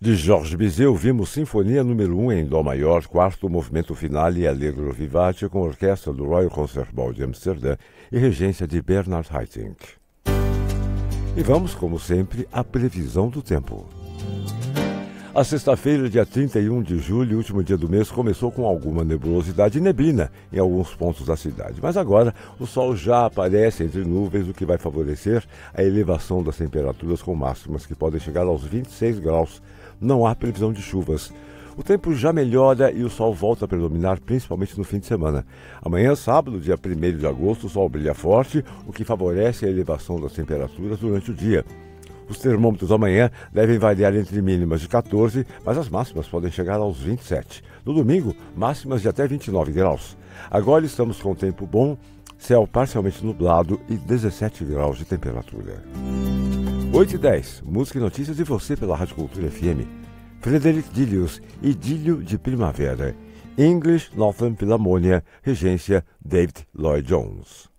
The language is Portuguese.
De Georges Bizet, ouvimos Sinfonia número 1 em Dó maior, quarto movimento finale Allegro vivace, com a orquestra do Royal Concert Hall de Amsterdã e regência de Bernard Haitink. E vamos, como sempre, à previsão do tempo. A sexta-feira, dia 31 de julho, último dia do mês, começou com alguma nebulosidade e neblina em alguns pontos da cidade. Mas agora o sol já aparece entre nuvens, o que vai favorecer a elevação das temperaturas com máximas que podem chegar aos 26 graus. Não há previsão de chuvas. O tempo já melhora e o sol volta a predominar, principalmente no fim de semana. Amanhã, sábado, dia 1º de agosto, o sol brilha forte, o que favorece a elevação das temperaturas durante o dia. Os termômetros amanhã devem variar entre mínimas de 14, mas as máximas podem chegar aos 27. No domingo, máximas de até 29 graus. Agora estamos com tempo bom, céu parcialmente nublado e 17 graus de temperatura. 8h10, música e notícias de você pela Rádio Cultura FM. Frederic Dilius, Idílio de Primavera. English Northern Philharmonia, regência David Lloyd Jones.